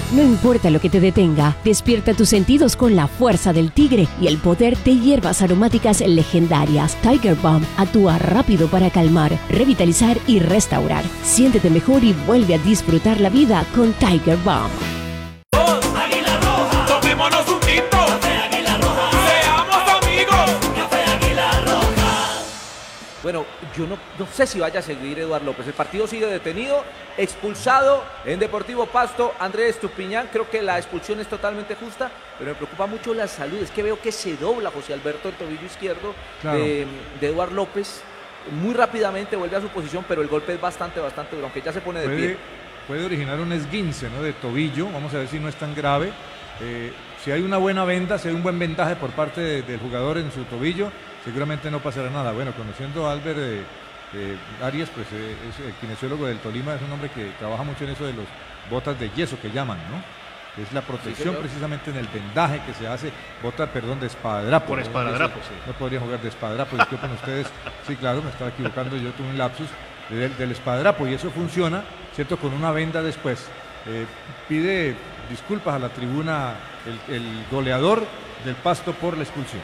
No importa lo que te detenga, despierta tus sentidos con la fuerza del tigre y el poder de hierbas aromáticas legendarias. Tiger Balm actúa rápido para calmar, revitalizar y restaurar. Siéntete mejor y vuelve a disfrutar la vida con Tiger Balm. Águila Roja. Tomémonos un tinto. Café Águila Roja. Seamos amigos. Café Águila Roja. Bueno, yo no sé si vaya a seguir Eduardo López. El partido sigue detenido, expulsado en Deportivo Pasto. Andrés Estupiñán, creo que la expulsión es totalmente justa, pero me preocupa mucho la salud. Es que veo que se dobla José Alberto el tobillo izquierdo de Eduardo López. Muy rápidamente vuelve a su posición, pero el golpe es bastante duro, aunque ya se pone de pie. Puede originar un esguince, ¿no?, de tobillo. Vamos a ver si no es tan grave. Si hay una buena venda, si hay un buen vendaje por parte del jugador en su tobillo, seguramente no pasará nada. Bueno, conociendo a Albert Arias, pues es el kinesiólogo del Tolima, es un hombre que trabaja mucho en eso de los botas de yeso que llaman, ¿no? Es la protección precisamente en el vendaje que se hace, de espadadrapo. Por espadadrapo, sí. No podría jugar de espadadrapo, disculpen ustedes. Sí, claro, me estaba equivocando, yo tuve un lapsus del espadadrapo y eso funciona, ¿cierto?, con una venda después. Pide disculpas a la tribuna el goleador del Pasto por la expulsión.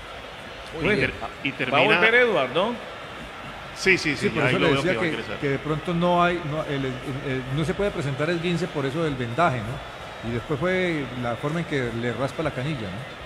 Y termina... Va a volver Eduardo, ¿no? Sí, por eso le decía que de pronto no se puede presentar el esguince por eso del vendaje, ¿no? Y después fue la forma en que le raspa la canilla, ¿no?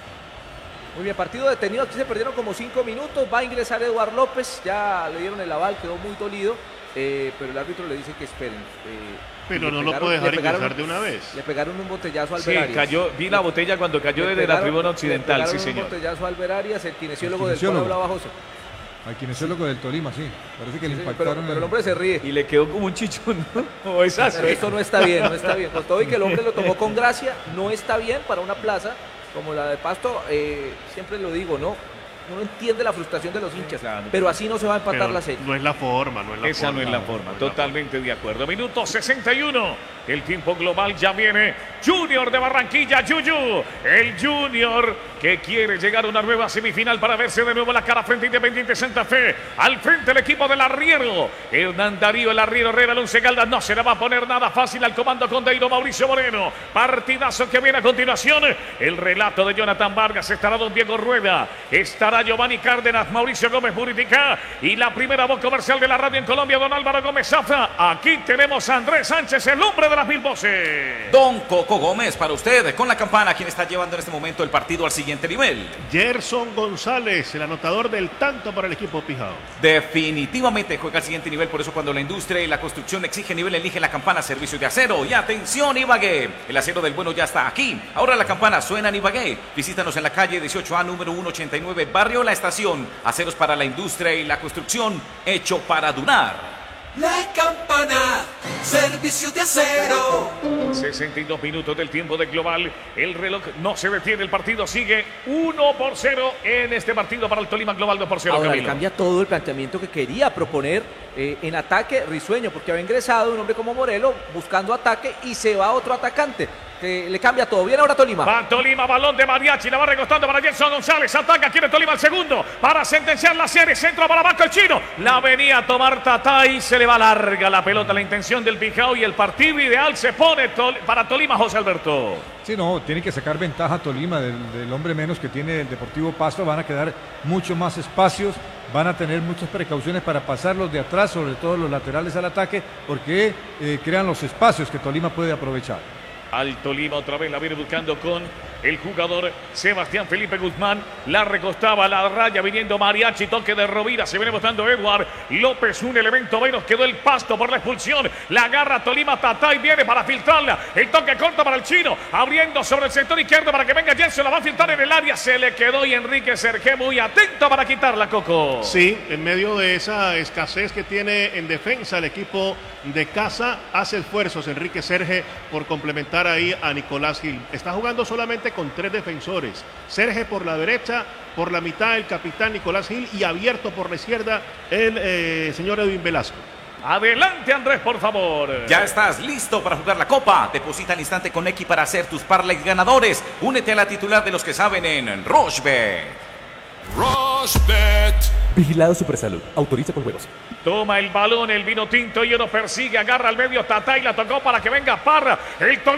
Muy bien, partido detenido, aquí se perdieron como 5 minutos, va a ingresar Eduardo López, ya le dieron el aval, quedó muy dolido, pero el árbitro le dice que esperen. Pero no lo puede dejar ingresar de una vez. Le pegaron un botellazo al Sí, Arias. vi la botella cuando cayó desde la tribuna occidental, sí, señor. Un botellazo al Albert Arias, el kinesiólogo del cual hablaba José. Al kinesiólogo del Tolima, sí. Parece que le impactaron. Pero el hombre se ríe. Y le quedó como un chichón, ¿no? O es así. Pero esto no está bien, no está bien. Con todo y que el hombre lo tomó con gracia, no está bien para una plaza como la de Pasto. Siempre lo digo, ¿no? Uno entiende la frustración de los hinchas, pero así no se va a empatar la serie. No es la forma, Esa no es la forma, totalmente de acuerdo. Minuto 61, el tiempo global ya viene. Junior de Barranquilla, Yuyu, el Junior que quiere llegar a una nueva semifinal para verse de nuevo la cara frente a Independiente Santa Fe. Al frente el equipo del Arriero, Hernán Darío, el Arriero Herrera, Once Caldas, no se le va a poner nada fácil al comando con Deiro Mauricio Moreno. Partidazo que viene a continuación, el relato de Jonathan Vargas, estará don Diego Rueda, estará Giovanni Cárdenas, Mauricio Gómez Buritica y la primera voz comercial de la radio en Colombia, don Álvaro Gómez Zafra. Aquí tenemos a Andrés Sánchez, el hombre de las 1000 voces. Don Coco Gómez, para usted, con la campana, quien está llevando en este momento el partido al siguiente nivel. Gerson González, el anotador del tanto para el equipo Pijao. Definitivamente juega al siguiente nivel, por eso cuando la industria y la construcción exige nivel, elige la campana, servicio de acero. Y atención, Ibagué, el acero del bueno ya está aquí. Ahora la campana suena en Ibagué. Visítanos en la calle 18A, número 189, barrio La Estación. Aceros para la industria y la construcción, hecho para durar. La campana, servicio de acero. 62 minutos del tiempo de global. El reloj no se detiene, el partido sigue 1-0 en este partido para el Tolima Global 2-0. Ahora Camilo. cambia todo el planteamiento que quería proponer en ataque Risueño, porque había ingresado un hombre como Morelo buscando ataque y se va otro atacante. Que le cambia todo. Viene ahora Tolima. Va Tolima, balón de Mariachi, la va recostando para Gerson González. Ataca, quiere Tolima el segundo para sentenciar la serie. Centro para Vasco el chino. La venía a tomar Tatay, se le va larga la pelota. La intención del Pijao y el partido ideal se pone para Tolima, José Alberto. Sí, no, tiene que sacar ventaja Tolima del hombre menos que tiene el Deportivo Pasto. Van a quedar mucho más espacios. Van a tener muchas precauciones para pasarlos de atrás, sobre todo los laterales al ataque, porque crean los espacios que Tolima puede aprovechar. Al Tolima otra vez la viene buscando con el jugador Sebastián Felipe Guzmán. La recostaba a la raya viniendo Mariachi. Toque de Rovira. Se viene botando Edward López. Un elemento menos. Quedó el Pasto por la expulsión. La agarra Tolima. Tatay viene para filtrarla. El toque corto para el chino. Abriendo sobre el sector izquierdo para que venga Jensen. La va a filtrar en el área. Se le quedó y Enrique Sergé muy atento para quitarla, Coco. Sí, en medio de esa escasez que tiene en defensa el equipo de casa, hace esfuerzos Enrique Sergé por complementar ahí a Nicolás Gil. Está jugando solamente con 3 defensores. Sergé por la derecha, por la mitad el capitán Nicolás Gil y abierto por la izquierda el señor Edwin Velasco. Adelante, Andrés, por favor. Ya estás listo para jugar la Copa. Deposita al instante con X para hacer tus parlays ganadores. Únete a la titular de los que saben en Rochebet. Rochebet. Vigilado Supersalud. Autoriza con juegos. Toma el balón, el vino tinto y lo persigue. Agarra al medio Tatay. La tocó para que venga Parra. El